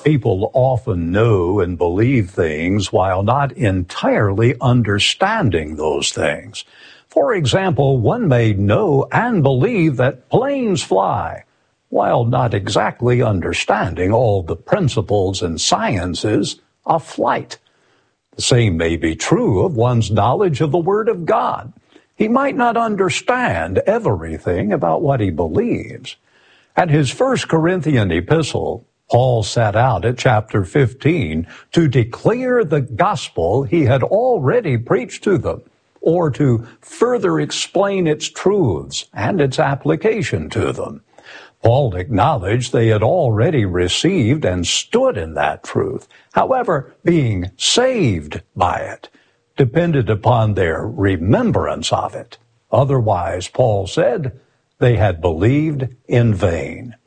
People often know and believe things while not entirely understanding those things. For example, one may know and believe that planes fly, while not exactly understanding all the principles and sciences of flight. The same may be true of one's knowledge of the Word of God. He might not understand everything about what he believes. At his 1 Corinthian epistle, Paul set out at chapter 15 to declare the gospel he had already preached to them, or to further explain its truths and its application to them. Paul acknowledged they had already received and stood in that truth. However, being saved by it depended upon their remembrance of it. Otherwise, Paul said, they had believed in vain.